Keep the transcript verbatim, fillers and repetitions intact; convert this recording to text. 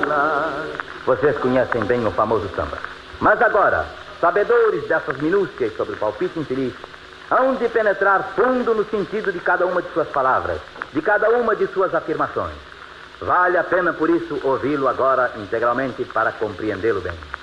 lá. Vocês conhecem bem o famoso samba. Mas agora, sabedores dessas minúcias sobre o palpite infeliz, hão de penetrar fundo no sentido de cada uma de suas palavras, de cada uma de suas afirmações. Vale a pena, por isso, ouvi-lo agora integralmente para compreendê-lo bem.